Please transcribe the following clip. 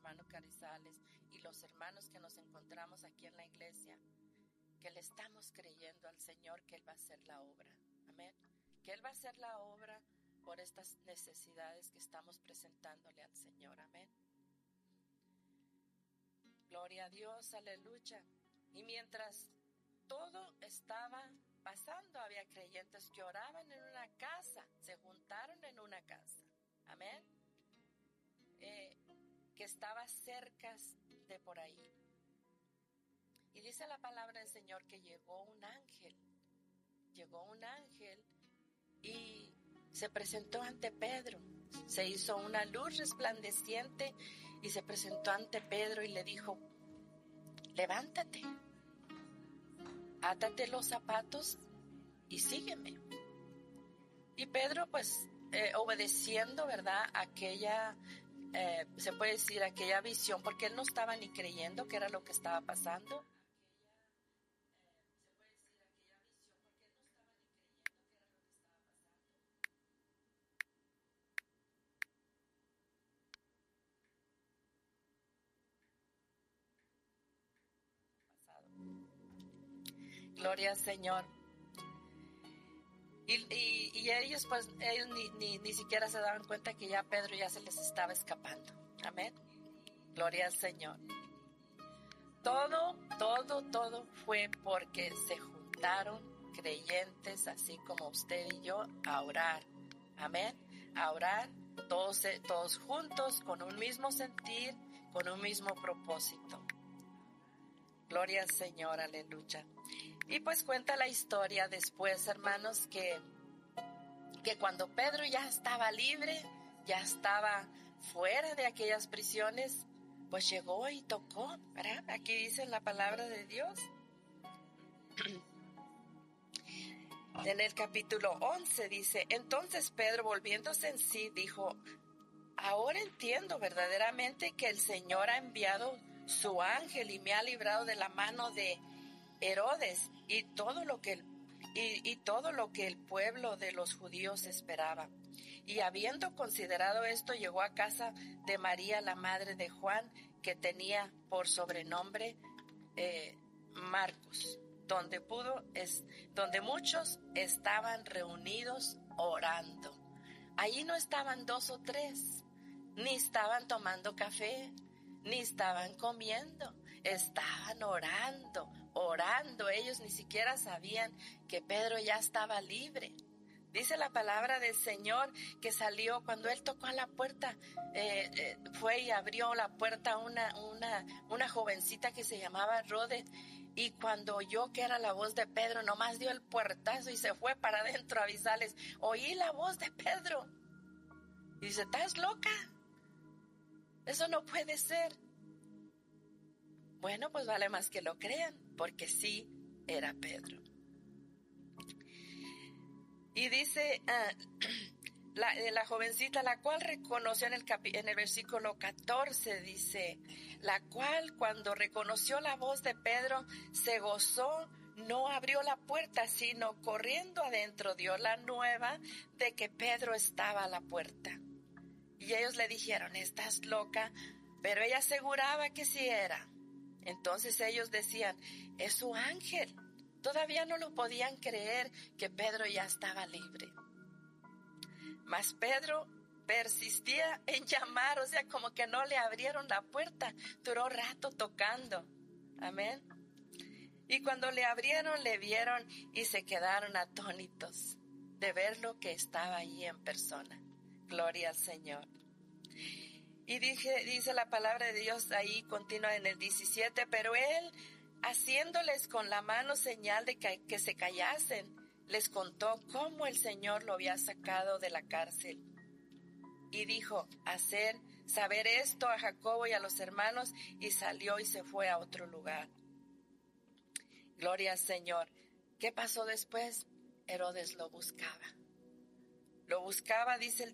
hermano Carizales y los hermanos que nos encontramos aquí en la iglesia, que le estamos creyendo al Señor que Él va a hacer la obra. Amén. Que Él va a hacer la obra por estas necesidades que estamos presentándole al Señor. Amén. Gloria a Dios, aleluya. Y mientras todo estaba pasando, había creyentes que oraban en una casa, se juntaron en una casa. Amén. Que estaba cerca de por ahí. Y dice la palabra del Señor que llegó un ángel y se presentó ante Pedro. Se hizo una luz resplandeciente y se presentó ante Pedro y le dijo: levántate, átate los zapatos y sígueme. Y Pedro, pues, obedeciendo, ¿verdad? Aquella, se puede decir, aquella visión, porque él no estaba ni creyendo que era lo que estaba pasando. Gloria al Señor. Y ellos, pues, ellos ni siquiera se daban cuenta que ya Pedro ya se les estaba escapando. Amén. Gloria al Señor. Todo fue porque se juntaron creyentes, así como usted y yo, a orar. Amén. A orar, todos juntos, con un mismo sentir, con un mismo propósito. Gloria al Señor, aleluya. Y pues cuenta la historia después, hermanos, que cuando Pedro ya estaba libre, ya estaba fuera de aquellas prisiones, pues llegó y tocó, ¿verdad? Aquí dice en la palabra de Dios. En el capítulo 11 dice: entonces Pedro, volviéndose en sí, dijo: ahora entiendo verdaderamente que el Señor ha enviado su ángel y me ha librado de la mano de Herodes y todo lo que el pueblo de los judíos esperaba. Y habiendo considerado esto, llegó a casa de María, la madre de Juan, que tenía por sobrenombre Marcos, donde muchos estaban reunidos orando. Allí no estaban 2 o 3, ni estaban tomando café, ni estaban comiendo, estaban orando. Ellos ni siquiera sabían que Pedro ya estaba libre. Dice la palabra del Señor que salió cuando él tocó a la puerta, fue y abrió la puerta una jovencita que se llamaba Rode, y cuando oyó que era la voz de Pedro, nomás dio el puertazo y se fue para adentro a avisarles: oí la voz de Pedro. Y dice: ¿estás loca? Eso no puede ser. Bueno, pues vale más que lo crean, porque sí era Pedro. Y dice la jovencita, la cual reconoció en el versículo 14, dice: la cual cuando reconoció la voz de Pedro se gozó, no abrió la puerta, sino corriendo adentro dio la nueva de que Pedro estaba a la puerta. Y ellos le dijeron: estás loca, pero ella aseguraba que sí era. Entonces ellos decían: es su ángel. Todavía no lo podían creer que Pedro ya estaba libre. Mas Pedro persistía en llamar, o sea, como que no le abrieron la puerta. Duró rato tocando. Amén. Y cuando le abrieron, le vieron y se quedaron atónitos de ver lo que estaba allí en persona. Gloria al Señor. Y dice la palabra de Dios ahí, continúa en el 17, pero él, haciéndoles con la mano señal de que se callasen, les contó cómo el Señor lo había sacado de la cárcel. Y dijo: hacer saber esto a Jacobo y a los hermanos, y salió y se fue a otro lugar. Gloria al Señor. ¿Qué pasó después? Herodes lo buscaba, dice el